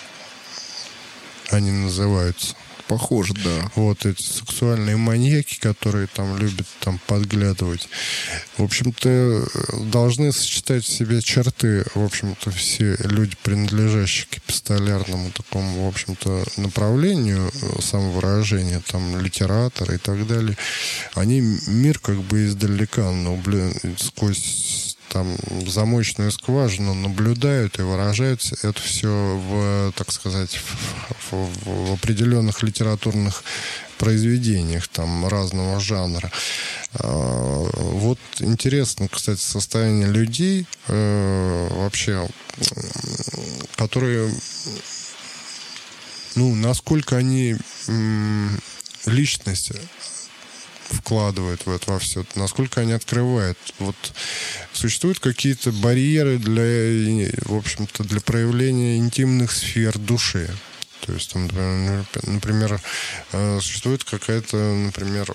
они называются. Похоже, да. Вот эти сексуальные маньяки, которые там любят там подглядывать, в общем-то, должны сочетать в себе черты, в общем-то, все люди, принадлежащие к эпистолярному такому, в общем-то, направлению самовыражения, там, литераторы и так далее. Они мир как бы издалека, ну, блин, сквозь там замочную скважину наблюдают и выражают это все в, так сказать, в, в, в определенных литературных произведениях там разного жанра. Вот интересно, кстати, состояние людей э, вообще, которые, ну, насколько они э, личности вкладывают в это во все, насколько они открывают. Вот существуют какие-то барьеры для, в общем-то, для проявления интимных сфер души. То есть, там, например, существует какая-то, например,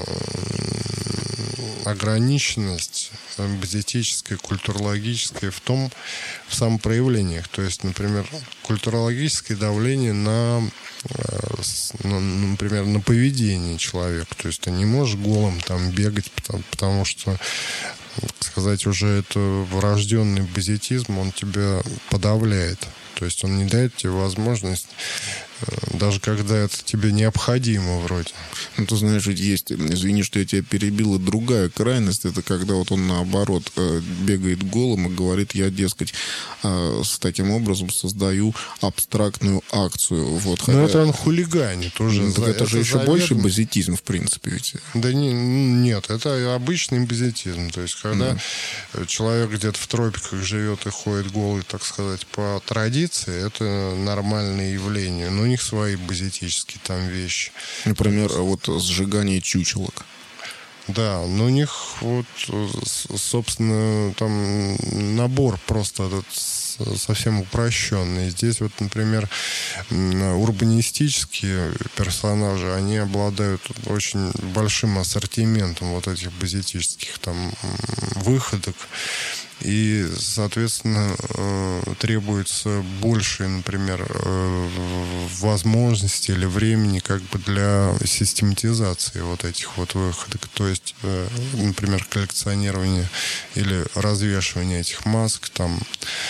ограниченность эстетическая, культурологическая в том, в самопроявлениях. То есть, например, культурологическое давление на, например, на поведение человека. То есть ты не можешь голым там бегать, потому, потому что, так сказать, уже это врожденный базитизм, он тебя подавляет. То есть он не дает тебе возможность, даже когда это тебе необходимо вроде. Ну, ты знаешь, ведь есть, извини, что я тебя перебил, и другая крайность, это когда вот он, наоборот, бегает голым и говорит, я, дескать, с таким образом создаю абстрактную акцию. Вот, хотя... Но это он хулиганит уже. Ну, так это, это же еще заведомо... больше базитизм, в принципе, ведь. Да не, нет, это обычный базитизм. То есть, когда да. человек где-то в тропиках живет и ходит голый, так сказать, по традиции, это нормальное явление. Но у них свои базитические там вещи. Например, вот сжигание чучелок. Да, но у них вот, собственно, там набор просто этот совсем упрощенный. Здесь вот, например, урбанистические персонажи, они обладают очень большим ассортиментом вот этих базитических там выходок. И, соответственно, требуется больше, например, возможностей или времени как бы для систематизации вот этих вот выходок. То есть, например, коллекционирование или развешивание этих масок там,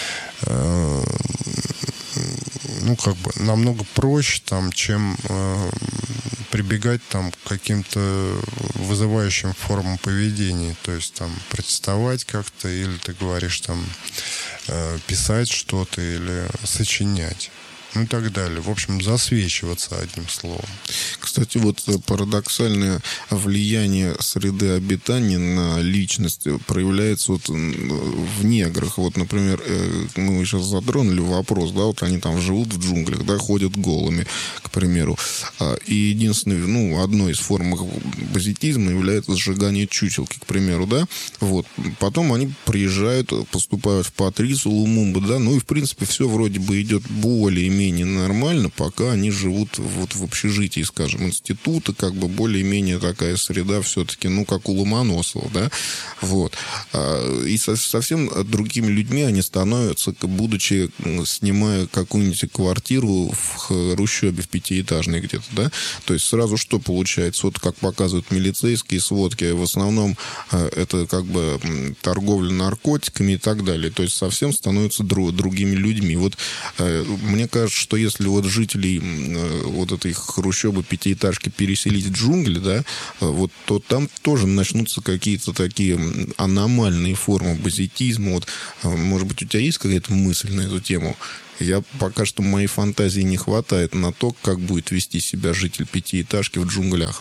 ну, как бы намного проще, там, чем э, прибегать там, к каким-то вызывающим формам поведения. То есть там протестовать как-то, или ты говоришь там э, писать что-то, или сочинять. Ну и так далее. В общем, засвечиваться, одним словом. Кстати, вот парадоксальное влияние среды обитания на личность проявляется вот в неграх. Вот, например, мы сейчас затронули вопрос, да, вот они там живут в джунглях, да, ходят голыми, к примеру. И единственное, ну, одной из форм их базитизма является сжигание чучелки, к примеру, да. Вот. Потом они приезжают, поступают в Патрису, Лумумбу, да, ну и, в принципе, все вроде бы идет более-менее менее нормально, пока они живут вот в общежитии, скажем, института, как бы более-менее такая среда все-таки, ну, как у Ломоносова, да, вот. И со- совсем другими людьми они становятся, будучи, снимая какую-нибудь квартиру в хрущебе, в пятиэтажной где-то, да, то есть сразу что получается? Вот как показывают милицейские сводки, в основном это как бы торговля наркотиками и так далее, то есть совсем становятся друг, другими людьми. Вот мне кажется, что если вот жителей вот этой хрущебы, пятиэтажки переселить в джунгли, да, вот, то там тоже начнутся какие-то такие аномальные формы базитизма. Вот, может быть, у тебя есть какая-то мысль на эту тему? Я пока что моей фантазии не хватает на то, как будет вести себя житель пятиэтажки в джунглях.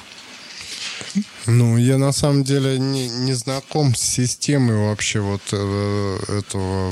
Ну, я на самом деле не, не знаком с системой вообще вот э, этого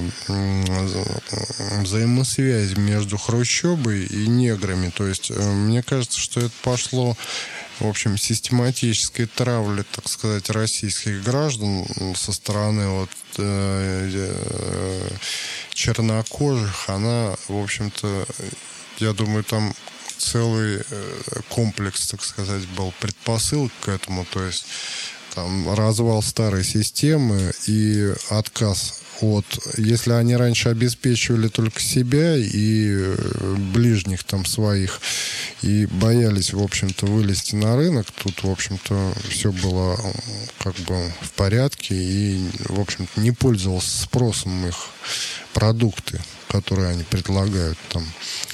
э, взаимосвязи между хрущебой и неграми. То есть, э, мне кажется, что это пошло, в общем, систематической травли, так сказать, российских граждан со стороны вот э, э, чернокожих. Она, в общем-то, я думаю, там целый комплекс, так сказать, был предпосылок к этому, то есть там развал старой системы и отказ от... Если они раньше обеспечивали только себя и ближних там своих и боялись, в общем-то, вылезти на рынок, тут, в общем-то, все было как бы в порядке и, в общем-то, не пользовался спросом их продукты, которые они предлагают там,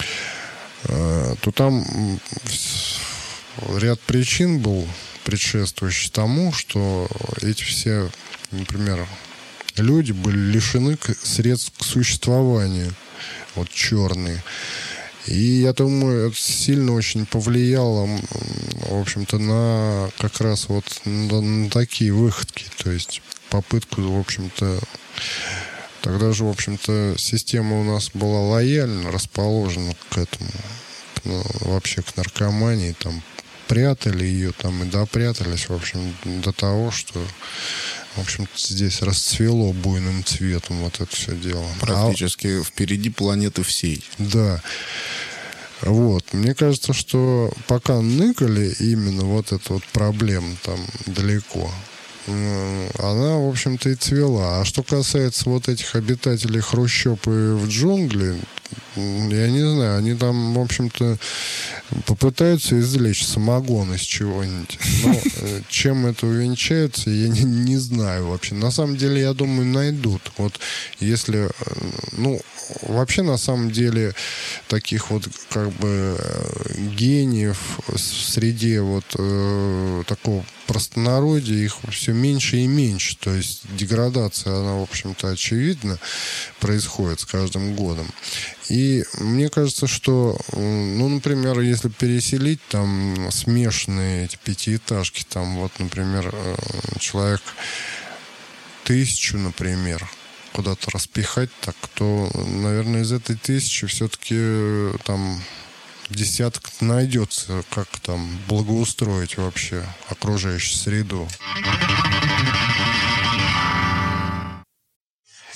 то там ряд причин был, предшествующий тому, что эти все, например, люди были лишены средств к существованию, вот черные. И я думаю, это сильно очень повлияло, в общем-то, на как раз вот на, на такие выходки, то есть попытку, в общем-то, тогда же, в общем-то, система у нас была лояльно расположена к этому, к, ну, вообще к наркомании, там, прятали ее, там, и допрятались, в общем, до того, что, в общем-то, здесь расцвело буйным цветом вот это все дело. Практически а... впереди планеты всей. Да. Вот. Мне кажется, что пока ныкали именно вот эта вот проблема там далеко, она, в общем-то, и цвела. А что касается вот этих обитателей хрущеб и в джунгли, я не знаю, они там, в общем-то, попытаются извлечь самогон из чего-нибудь. Но чем это увенчается, я не, не знаю вообще. На самом деле, я думаю, найдут. Вот если, ну, вообще, на самом деле, таких вот, как бы, гениев в среде вот э, такого простонародья, их все меньше и меньше. То есть деградация, она, в общем-то, очевидно происходит с каждым годом. И мне кажется, что, ну, например, если переселить там смешанные эти пятиэтажки, там вот, например, человек тысячу, например, куда-то распихать, так, то, наверное, из этой тысячи все-таки там десяток найдется, как там благоустроить вообще окружающую среду.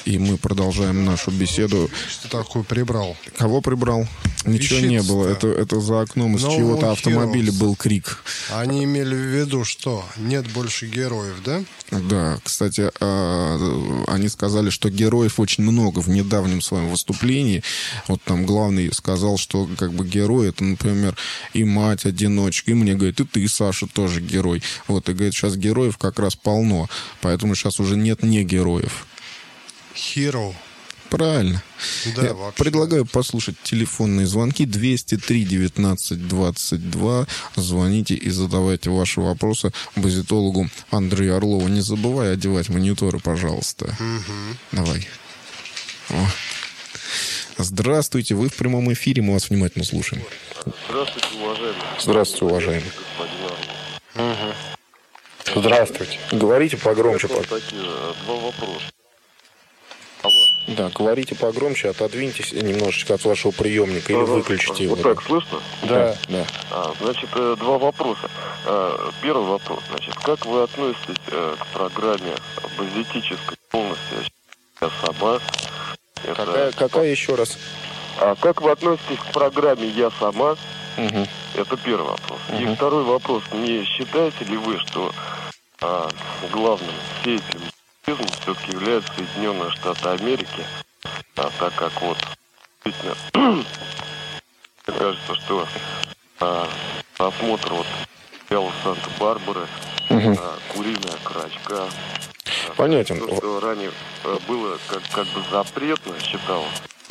и мы продолжаем нашу беседу. Что такое прибрал? Кого прибрал? Ничего не было. Это, это за окном из No чьего-то автомобиля heroes. был крик. Они имели в виду, что нет больше героев, да? Да, кстати, они сказали, что героев очень много в недавнем своем выступлении. Вот там главный сказал, что как бы герой, это, например, и мать-одиночка, и мне говорит, и ты, Саша, тоже герой. Вот, и говорит, сейчас героев как раз полно, поэтому сейчас уже нет не героев. Hero. Правильно. Да, Я вообще. предлагаю послушать телефонные звонки двести три девятнадцать двадцать два. Звоните и задавайте ваши вопросы базитологу Андрею Орлову. Не забывай одевать мониторы, пожалуйста. Угу. Давай. О. Здравствуйте, вы в прямом эфире, мы вас внимательно слушаем. Здравствуйте, уважаемый. Здравствуйте, уважаемый. Господин Орлов. Угу. Здравствуйте. Говорите погромче. Вот такие два вопроса. Алло. Да, говорите погромче, отодвиньтесь немножечко от вашего приемника или Да, выключите его. Вот так, слышно? Да, да. А, значит, э, два вопроса. А, Первый вопрос, значит, как вы относитесь э, к программе базитической полностью «Я сама»? Это- Какая, какая еще раз? А как вы относитесь к программе «Я сама»? Угу. Это первый вопрос. Мгм. И второй вопрос. Не считаете ли вы, что а, главным сеятелем базитизма все-таки являются Соединенные Штаты Америки? А, так как вот, действительно, мне кажется, что а, осмотр вот сериала Санта-Барбары, Угу. а, куриная крачка, а, Понятен. то, что ранее а, было как, как бы запретно, считалось.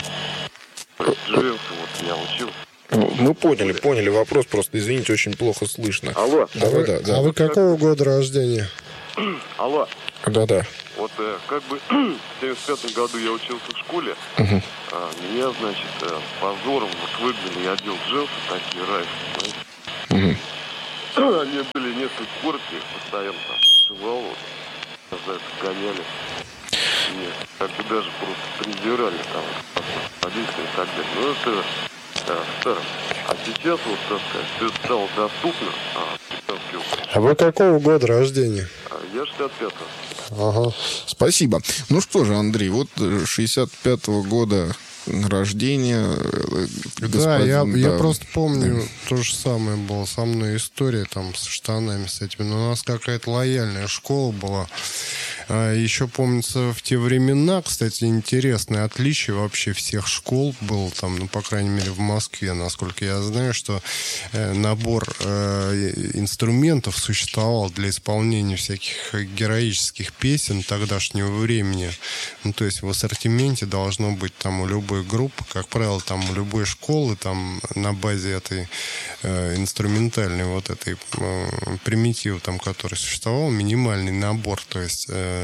То есть Джеймс, вот я учил. Мы поняли, поняли вопрос, просто, извините, очень плохо слышно. Алло, Да, да, да, да. А вы какого года рождения? алло. Да, да. Вот э, как бы в семьдесят пятом году я учился в школе, Угу. а, меня, значит, э, с позором вот выгнали, я одел джинсы такие райские, знаете. Угу. Они были несколько коротки, постоянно там шивал, вот, за это гоняли. И как бы даже просто презирали там, водителя и так далее. Ну это э, старо. А сейчас вот, так сказать, все это стало доступно, а, британский опыт. А вы какого года рождения? А я шестьдесят пятого. Ага. Спасибо. Ну что же, Андрей, вот шестьдесят пятого года рождения. э, Да, я, господин- я да. просто помню, то же самое было со мной история там с штанами, с этими. Но у нас какая-то лояльная школа была. А еще помнится, в те времена, кстати, интересное отличие вообще всех школ было там, ну, по крайней мере, в Москве, насколько я знаю, что э, набор э, инструментов существовал для исполнения всяких героических песен тогдашнего времени. Ну, то есть в ассортименте должно быть там у любой группы, как правило, там у любой школы, там на базе этой э, инструментальной вот этой э, примитива, там, который существовал, минимальный набор, то есть э,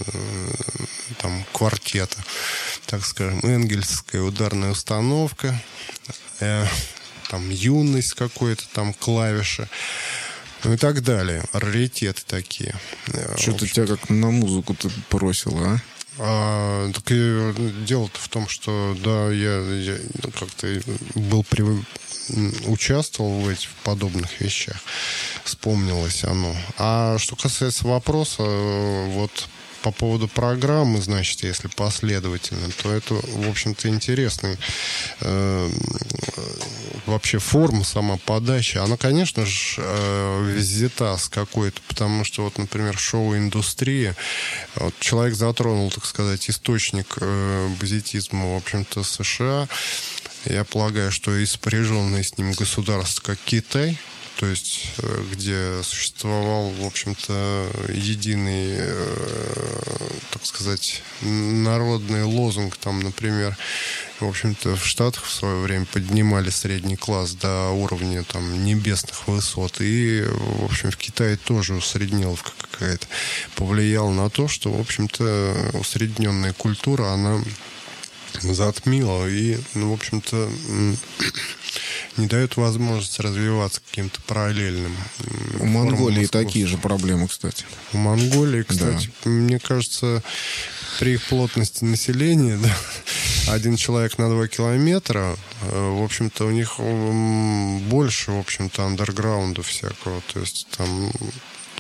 там квартета, так скажем, энгельсская ударная установка, э, там юность какой-то, там клавиши, ну и так далее. Раритеты такие. Э, Что-то в общем, тебя как на музыку-то бросило, а? а, так и дело-то в том, что да, я, я как-то был при, участвовал в этих подобных вещах, вспомнилось оно. А что касается вопроса, вот по поводу программы, значит, если последовательно, то это, в общем-то, интересный э, вообще форма сама подачи. Она, конечно же, э, взята с какой-то, потому что, вот, например, шоу-индустрия, вот, человек затронул, так сказать, источник э, базитизма, в общем-то, США. Я полагаю, что и сопряженное с ним государство, как Китай, то есть где существовал, в общем-то, единый, так сказать, народный лозунг, там, например, в общем-то, в Штатах в свое время поднимали средний класс до уровня там небесных высот, и, в общем, в Китае тоже усредниловка какая-то повлияла на то, что, в общем-то, усредненная культура, она затмила и, ну, в общем-то, не дает возможность развиваться каким-то параллельным. У Монголии такие же проблемы, кстати. У Монголии, кстати, да. Мне кажется, при их плотности населения, да, один человек на два километра, в общем-то, у них больше, в общем-то, андерграунда всякого. То есть там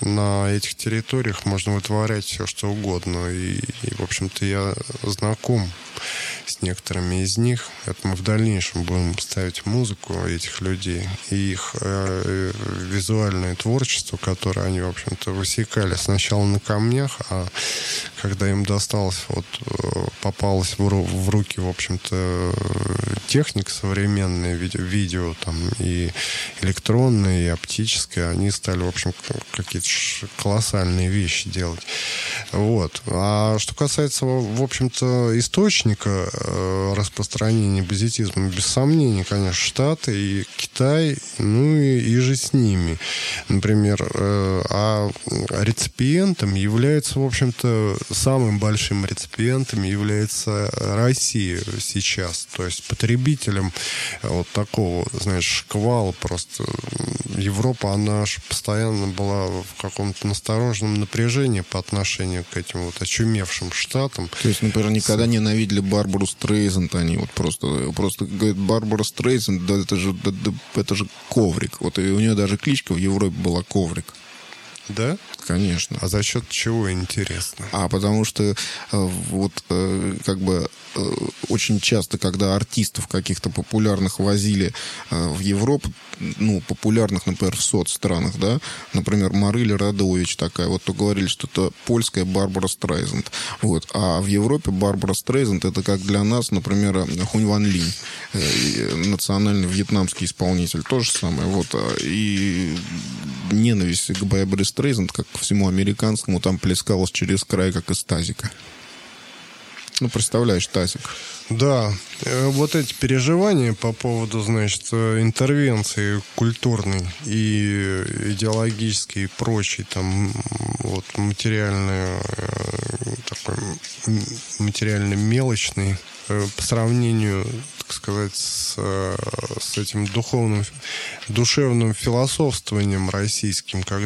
на этих территориях можно вытворять все, что угодно. И, и, в общем-то, я знаком с некоторыми из них. Это мы в дальнейшем будем ставить музыку этих людей и их э, визуальное творчество, которое они, в общем-то, высекали сначала на камнях, а когда им досталось, вот, попалась в, ру- в руки, в общем-то, техника современная, видео, видео там, и электронная, и оптическая, они стали, в общем, какие-то колоссальные вещи делать. Вот. А что касается, в общем-то, источника распространения базитизма, без сомнений, конечно, Штаты и Китай, ну и, и же с ними. Например, а реципиентом является, в общем-то, самым большим реципиентом является Россия сейчас. То есть потребителем вот такого, знаешь, шквала просто. Европа, она же постоянно была в каком-то настороженном напряжении по отношению к этим вот очумевшим штатам. То есть, например, никогда ненавидели Барбару Стрейзанд, они вот просто, просто говорят, Барбара Стрейзанд, да это же, да, да, это же коврик. Вот и у нее даже кличка в Европе была Коврик. Да? Конечно. А за счет чего, интересно? А потому что э, вот э, как бы э, очень часто, когда артистов каких-то популярных возили э, в Европу, ну, популярных, например, в соцстранах, да, например, Марыля Радович такая, вот то говорили, что это польская Барбара Стрейзанд. Вот. А в Европе Барбара Стрейзанд это как для нас, например, Хунь Ван Линь, э, национальный вьетнамский исполнитель. То же самое. Вот. И ненависть к Барбаре Стрейзанд, как к всему американскому, там плескалось через край, как из тазика. Ну, представляешь, тазик. Да, вот эти переживания по поводу, значит, интервенции культурной и идеологической и прочей, там, вот, материальной, такой, материально-мелочной, по сравнению, так сказать, с, с этим духовным, душевным философствованием российским, когда